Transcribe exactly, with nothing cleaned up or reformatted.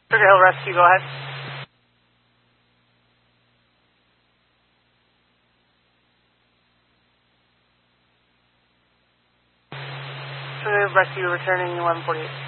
Sugar Hill Rescue, go ahead. Sugar Hill Rescue returning eleven forty-eight.